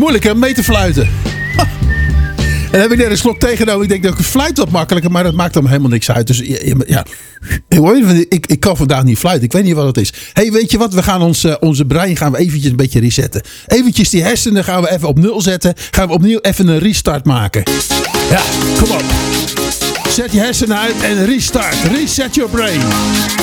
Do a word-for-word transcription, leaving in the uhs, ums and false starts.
moeilijk hè, om mee te fluiten. Ha. En dan heb ik net een slok tegenomen. Ik denk dat ik fluit wat makkelijker, maar dat maakt dan helemaal niks uit. Dus ja, ik, ik kan vandaag niet fluiten. Ik weet niet wat het is. Hey, weet je wat? We gaan ons, uh, onze brein gaan we eventjes een beetje resetten. Eventjes die hersenen gaan we even op nul zetten. Gaan we opnieuw even een restart maken. Ja, kom op. Zet je hersenen uit en restart. Reset your brain.